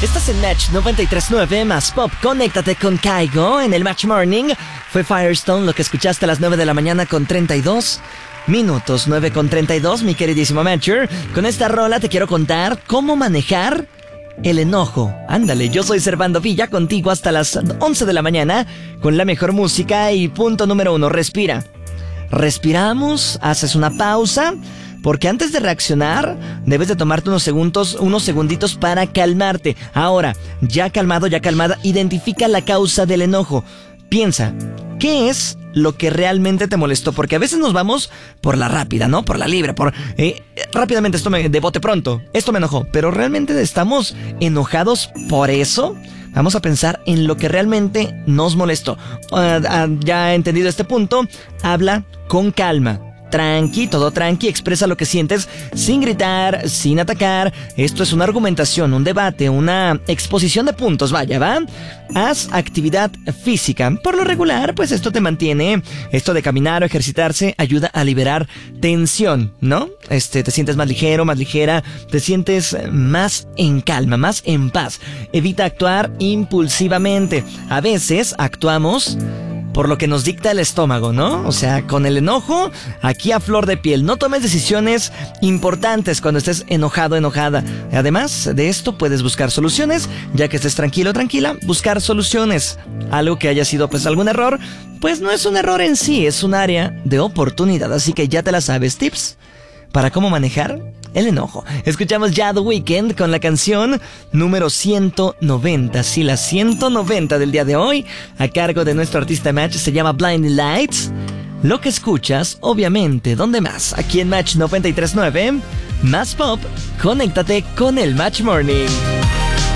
Estás en Match 93.9 más Pop. Conéctate con Kaigo en el Match Morning. Fue Firestone lo que escuchaste a las 9 de la mañana con 32 minutos. 9 con 32, mi queridísimo Matcher. Con esta rola te quiero contar cómo manejar el enojo. Ándale, yo soy Servando Villa, contigo hasta las 11 de la mañana con la mejor música. Y punto número 1, respira. Respiramos, haces una pausa, porque antes de reaccionar debes de tomarte unos segunditos para calmarte. Ahora, ya calmado, ya calmada, identifica la causa del enojo. Piensa, ¿qué es lo que realmente te molestó? Porque a veces nos vamos por la rápida, ¿no? Por la libre, rápidamente, de bote pronto, esto me enojó. Pero ¿realmente estamos enojados por eso? Vamos a pensar en lo que realmente nos molestó. Ya entendido este punto, habla con calma. Tranqui, todo tranqui, expresa lo que sientes sin gritar, sin atacar. Esto es una argumentación, un debate, una exposición de puntos, vaya, ¿va? Haz actividad física. Por lo regular, pues esto te mantiene, esto de caminar o ejercitarse ayuda a liberar tensión, ¿no? Te sientes más ligero, más ligera, te sientes más en calma, más en paz. Evita actuar impulsivamente. A veces actuamos por lo que nos dicta el estómago, ¿no? O sea, con el enojo aquí a flor de piel. No tomes decisiones importantes cuando estés enojado, enojada. Además de esto, puedes buscar soluciones. Ya que estés tranquilo, tranquila, buscar soluciones. Algo que haya sido pues algún error, pues no es un error en sí, es un área de oportunidad. Así que ya te la sabes, tips para cómo manejar el enojo. Escuchamos ya The Weeknd con la canción número 190. Sí, la 190 del día de hoy, a cargo de nuestro artista Match, se llama Blinding Lights. Lo que escuchas, obviamente, ¿dónde más? Aquí en Match 93.9, más Pop, conéctate con el Match Morning.